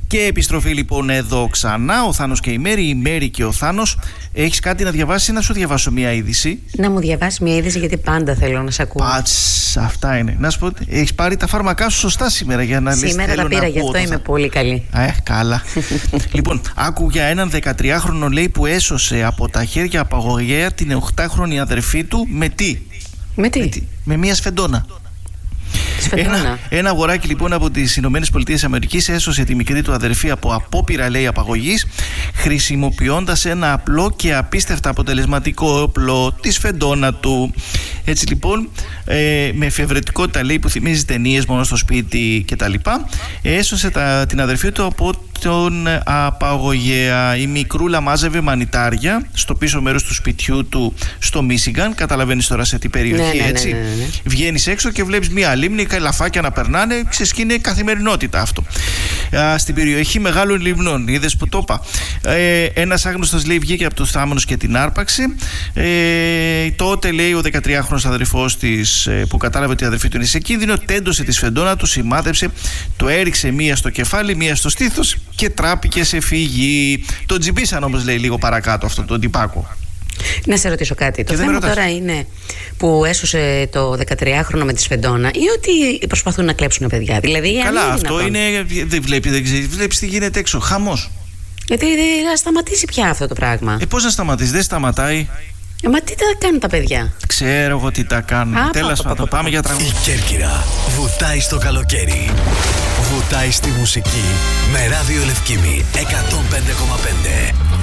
Και επιστροφή λοιπόν εδώ ξανά, ο Θάνος και η Μέρη και ο Θάνος. Έχεις κάτι να διαβάσεις ή να σου διαβάσω μια είδηση? Να μου διαβάσει μια είδηση, γιατί πάντα θέλω να σε ακούω. Αυτά είναι. Να σου πω, έχεις πάρει τα φάρμακά σου σωστά σήμερα για να λες? Σήμερα τα πήρα, γι' αυτό είμαι πολύ καλή. Καλά. Λοιπόν, άκου για έναν 13χρονο, λέει, που έσωσε από τα χέρια απαγωγέα την 8χρονη αδερφή του με τι? Με μια σφεντόνα. Ένα αγοράκι λοιπόν από τις ΗΠΑ έσωσε τη μικρή του αδερφή από απόπειρα, λέει, απαγωγής, χρησιμοποιώντας ένα απλό και απίστευτα αποτελεσματικό όπλο, τη σφεντόνα του. Έτσι λοιπόν, με εφευρετικότητα, λέει, που θυμίζει ταινίες μόνο στο σπίτι κτλ., έσωσε την αδερφή του από τον απαγωγέα. Η μικρούλα μάζευε μανιτάρια στο πίσω μέρος του σπιτιού του στο Μίσιγκαν. Καταλαβαίνεις τώρα σε τι περιοχή, έτσι? Ναι. Βγαίνεις έξω και βλέπεις μια λίμνη, λαφάκια να περνάνε, είναι καθημερινότητα αυτό. Στην περιοχή μεγάλων λιμνών, είδες που το είπα. Ένας άγνωστος, λέει, βγήκε από τους θάμνους και την άρπαξε. Τότε, λέει, ο 13χρονος αδερφός της, που κατάλαβε ότι η αδερφή του είναι σε κίνδυνο, τέντωσε τη σφεντόνα του, σημάδεψε, το έριξε μία στο κεφάλι, μία στο στήθος και τράπηκε σε φύγη. Τον τζιμπήσαν όμως, λέει, λίγο παρακάτω αυτό τον τυπάκο. Να σε ρωτήσω κάτι. Το θέμα τώρα είναι που έσωσε το 13χρονο με τη σφεντόνα, ή ότι προσπαθούν να κλέψουν παιδιά? Δηλαδή, καλά, αυτό είναι. Δεν βλέπεις τι γίνεται έξω. Χαμός. Γιατί θα σταματήσει πια αυτό το πράγμα. Πώς να σταματήσει? Δεν σταματάει. Μα τι τα κάνουν τα παιδιά? Ξέρω εγώ τι τα κάνουν. Τέλος πάντων, πάμε για τραγούδι. Η Κέρκυρα βουτάει στο καλοκαίρι. Βουτάει στη μουσική με Ράδιο Λευκήμη 105,5.